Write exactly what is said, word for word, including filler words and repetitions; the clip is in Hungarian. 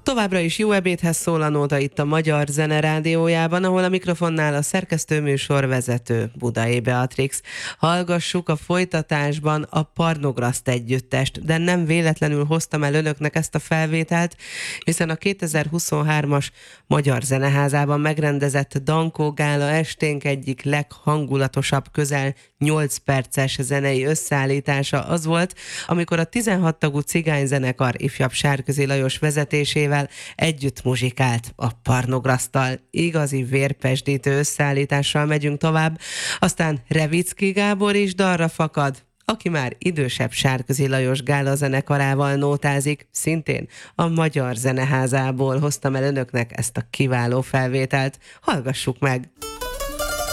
Továbbra is jó ebédhez szól a nóta itt a Magyar Zene Rádiójában, ahol a mikrofonnál a szerkesztőműsor vezető Budai Beatrix. Hallgassuk a folytatásban a Parnograszt együttest, de nem véletlenül hoztam el önöknek ezt a felvételt, hiszen a kétezer-huszonhármas Magyar Zeneházában megrendezett Dankó Gála esténk egyik leghangulatosabb, közel nyolc perces zenei összeállítása az volt, amikor a tizenhat tagú cigányzenekar ifjabb Sárközi Lajos vezetésével együtt muzsikált a Parnograszttal. Igazi vérpesdítő összeállítással megyünk tovább, aztán Revicki Gábor is dalra fakad, aki már idősebb Sárközi Lajos Gála zenekarával nótázik, szintén a Magyar Zeneházából hoztam el önöknek ezt a kiváló felvételt. Hallgassuk meg!